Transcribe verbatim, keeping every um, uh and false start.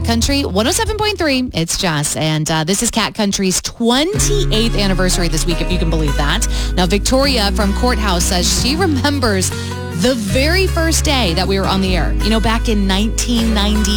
Cat Country one oh seven point three. It's Jess. And uh, this is Cat Country's twenty-eighth anniversary this week, if you can believe that. Now, Victoria from Courthouse says she remembers the very first day that we were on the air. You know, back in nineteen ninety.